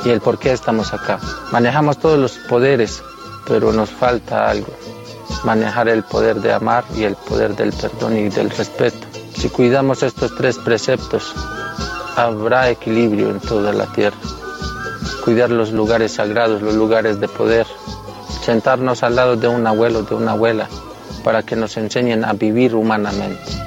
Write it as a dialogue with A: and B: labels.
A: y el por qué estamos acá. Manejamos todos los poderes, pero nos falta algo. Manejar el poder de amar y el poder del perdón y del respeto. Si cuidamos estos 3 preceptos, habrá equilibrio en toda la tierra. Cuidar los lugares sagrados, los lugares de poder. Sentarnos al lado de un abuelo, de una abuela, para que nos enseñen a vivir humanamente.